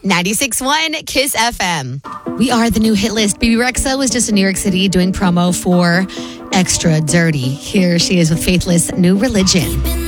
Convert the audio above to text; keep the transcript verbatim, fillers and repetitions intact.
ninety-six point one Kiss F M. We are the new hit list. Bebe Rexha was just in New York City doing promo for Extra Dirty. Here she is with Faithless New Religion.